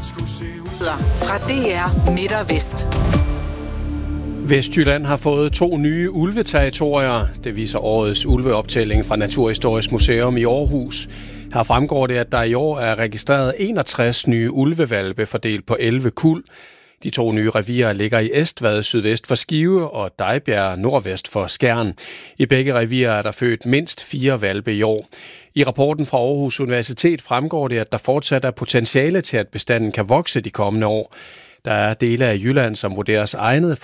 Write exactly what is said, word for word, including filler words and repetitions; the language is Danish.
Fra D R Midt og Vest. Vestjylland har fået to nye ulveterritorier. Det viser årets ulveoptælling fra Naturhistorisk Museum i Aarhus. Her fremgår det, at der i år er registreret enogtres nye ulvehvalpe fordelt på elleve kuld. De to nye revirer ligger i Estvad sydvest for Skive og Dejbjerg nordvest for Skjern. I begge revirer er der født mindst fire hvalpe i år. I rapporten fra Aarhus Universitet fremgår det, at der fortsat er potentiale til, at bestanden kan vokse de kommende år. Der er dele af Jylland, som vurderes egnet